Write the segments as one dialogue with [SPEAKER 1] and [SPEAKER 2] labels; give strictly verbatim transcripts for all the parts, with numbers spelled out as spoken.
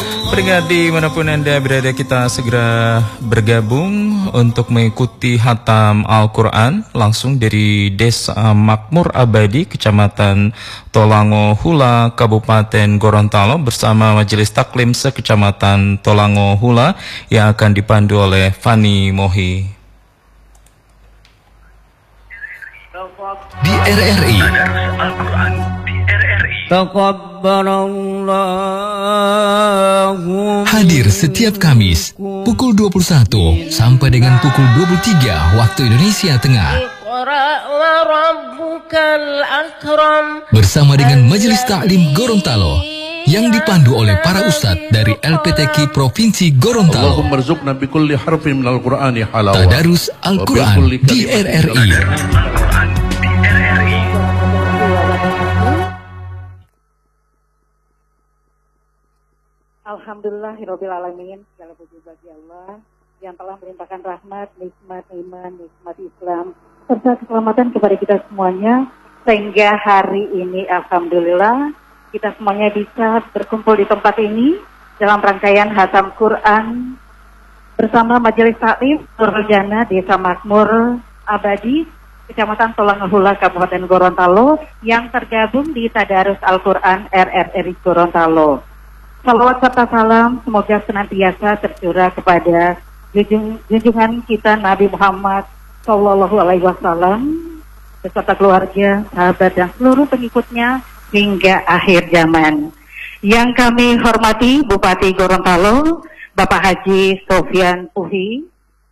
[SPEAKER 1] Pendengar dimanapun Anda berada, kita segera bergabung untuk mengikuti hatam Al-Quran langsung dari Desa Makmur Abadi, Kecamatan Tolango Hula, Kabupaten Gorontalo, bersama Majelis Taklim se-Kecamatan Tolango Hula yang akan dipandu oleh Fani Mohi.
[SPEAKER 2] Di R R I hadir setiap Kamis pukul dua puluh satu sampai dengan pukul dua puluh tiga waktu Indonesia Tengah bersama dengan Majelis Taklim Gorontalo yang dipandu oleh para ustadz dari L P T Q Provinsi Gorontalo. Tadarus Al-Quran di R R I.
[SPEAKER 3] Alhamdulillahirabbil alamin, segala puji bagi Allah yang telah melimpahkan rahmat, nikmat iman, nikmat Islam serta keselamatan kepada kita semuanya, sehingga hari ini alhamdulillah kita semuanya bisa berkumpul di tempat ini dalam rangkaian hatam Quran bersama Majelis Taklim Nurul Desa Makmur Abadi, Kecamatan Tolango Hula, Kabupaten Gorontalo, yang tergabung di Tadarus Al-Quran R R I Gorontalo. Salawat serta salam semoga senantiasa tercurah kepada junjung, junjungan kita Nabi Muhammad Sallallahu Alaihi Wasallam beserta keluarga, sahabat dan seluruh pengikutnya hingga akhir zaman. Yang kami hormati Bupati Gorontalo, Bapak Haji Sofyan Puhi.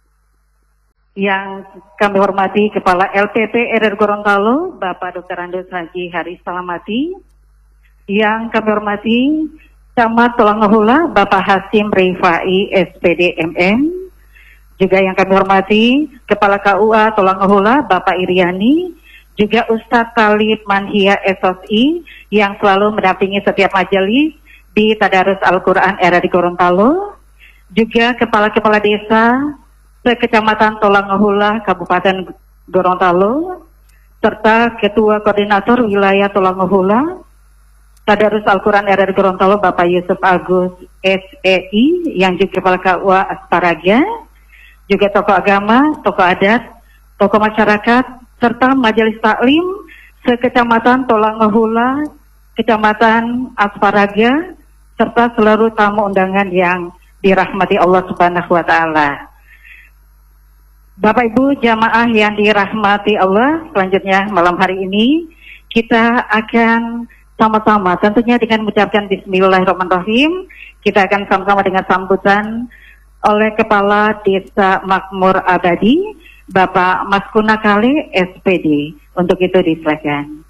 [SPEAKER 3] Yang kami hormati Kepala L P P R R Gorontalo, Bapak Doktor Andes Haji Haris Salamati. Yang kami hormati Camat Tolango Hula, Bapak Hasim Rifai S P D M M. Juga yang kami hormati Kepala K U A Tolango Hula, Bapak Iriani. Juga Ustadz Talib Manhia S O S I yang selalu mendampingi setiap majelis di Tadarus Al-Quran R R I Gorontalo. Juga Kepala-Kepala Desa se-Kecamatan Tolango Hula, Kabupaten Gorontalo. Serta Ketua Koordinator Wilayah Tolango Hula Tadarus Al-Quran R R I Gorontalo, Bapak Yusuf Agus S E I, yang juga Kepala K U A Asparaga, juga tokoh agama, tokoh adat, tokoh masyarakat, serta Majelis Taklim se-Kecamatan Tolango Hula, Kecamatan Asparaga, serta seluruh tamu undangan yang dirahmati Allah Subhanahu wa Ta'ala. Bapak Ibu jamaah yang dirahmati Allah, selanjutnya malam hari ini kita akan sama-sama tentunya dengan mengucapkan Bismillahirrahmanirrahim. Kita akan sama-sama dengan sambutan oleh Kepala Desa Makmur Abadi, Bapak Mas Kunakale S P D. Untuk itu disilakan.